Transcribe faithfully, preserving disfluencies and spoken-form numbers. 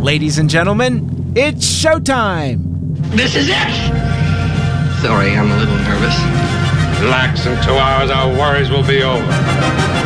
Ladies and gentlemen, it's showtime! This is it! Sorry, I'm a little nervous. Relax, in two hours our worries will be over.